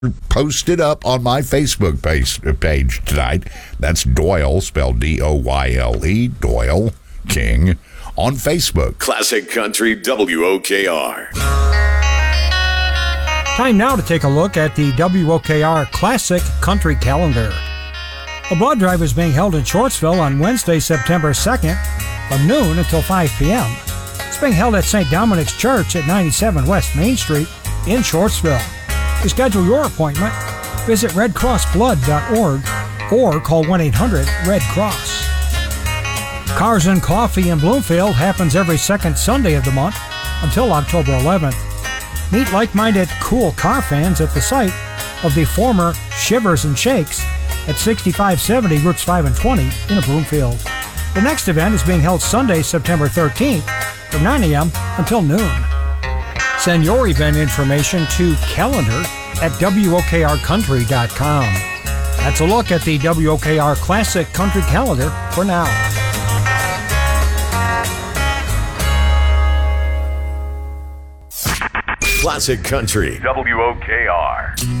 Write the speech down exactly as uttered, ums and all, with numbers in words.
posted up on my Facebook page, page tonight. That's Doyle, spelled D O Y L E, Doyle King, on Facebook. Classic Country W O K R. Time now to take a look at the W O K R Classic Country Calendar. A blood drive is being held in Shortsville on Wednesday, September second, from noon until five p.m. It's being held at Saint Dominic's Church at ninety-seven West Main Street in Shortsville. To schedule your appointment, visit red cross blood dot org or call one eight hundred red cross. Cars and Coffee in Bloomfield happens every second Sunday of the month until October eleventh. Meet like-minded cool car fans at the site of the former Shivers and Shakes at sixty-five seventy Routes five and twenty in Bloomfield. The next event is being held Sunday, September thirteenth from nine a.m. until noon. Send your event information to calendar at W O K R country dot com. That's a look at the W O K R Classic Country Calendar for now. Classic Country W O K R.